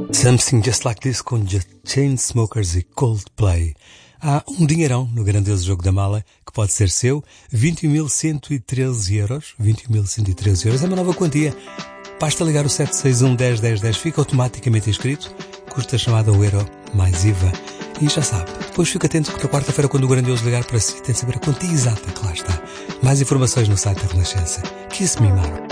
Something Just Like This com The Chainsmokers e Coldplay. Há um dinheirão no grandioso jogo da mala que pode ser seu. 21.113 euros. 21.113 euros é uma nova quantia. Basta ligar o 761 10 10 10, fica automaticamente inscrito. Custa a chamada o euro mais IVA. E já sabe, depois fica atento que na quarta-feira, quando o grandioso ligar para si, tem de saber a quantia exata que lá está. Mais informações no site da Renascença. Kiss Me, Mara.